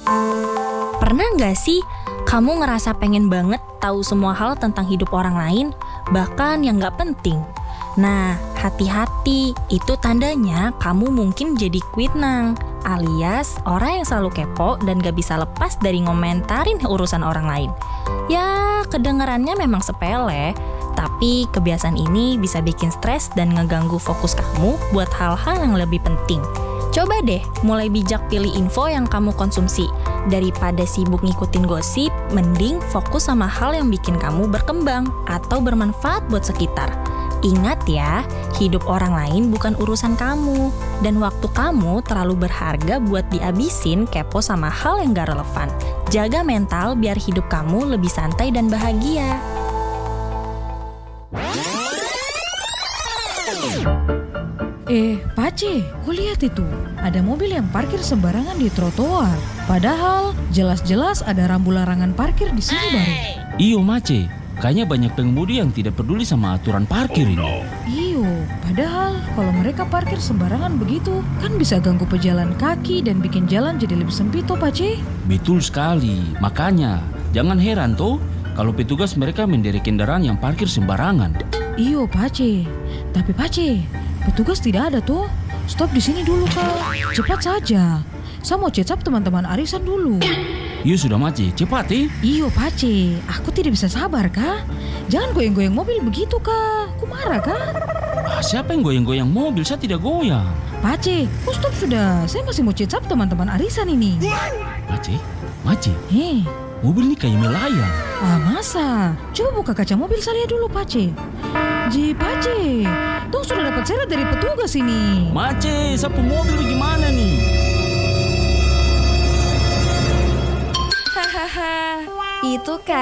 Pernah nggak sih kamu ngerasa pengen banget tahu semua hal tentang hidup orang lain, bahkan yang nggak penting? Nah, hati-hati, itu tandanya kamu mungkin jadi kuitnang, alias orang yang selalu kepo dan gak bisa lepas dari ngomentarin urusan orang lain. Ya, kedengarannya memang sepele, tapi kebiasaan ini bisa bikin stres dan ngeganggu fokus kamu buat hal-hal yang lebih penting. Coba deh mulai bijak pilih info yang kamu konsumsi. Daripada sibuk ngikutin gosip, mending fokus sama hal yang bikin kamu berkembang atau bermanfaat buat sekitar. Ingat ya, hidup orang lain bukan urusan kamu. Dan waktu kamu terlalu berharga buat dihabisin kepo sama hal yang gak relevan. Jaga mental biar hidup kamu lebih santai dan bahagia. Pace, kau lihat itu. Ada mobil yang parkir sembarangan di trotoar. Padahal jelas-jelas ada rambu larangan parkir di sini baru. Iyo Mace, kayaknya banyak pengemudi yang tidak peduli sama aturan parkir ini. Iyo, padahal kalau mereka parkir sembarangan begitu, kan bisa ganggu pejalan kaki dan bikin jalan jadi lebih sempit toh, Pace. Betul sekali, makanya jangan heran toh kalau petugas mereka menderek kendaraan yang parkir sembarangan. Iyo, Pace. Tapi Pace, petugas tidak ada tuh. Stop di sini dulu, Kak. Cepat saja. Saya mau cecap teman-teman arisan dulu. Iyo sudah Mace, cepat Iyo, Pace. Aku tidak bisa sabar, Kak. Jangan goyang-goyang mobil begitu, Kak. Aku marah, Kak. Siapa yang goyang-goyang mobil? Saya tidak goyang. Pace, stop sudah. Saya masih mau cecap teman-teman arisan ini. Mace, mobil ini kayak melayang. Masa? Coba buka kaca mobil saya dulu, Pace. Pace, Tong sudah dapat seret dari petugas ini. Mace, sapu mobil bagaimana nih? Hahaha, itu kan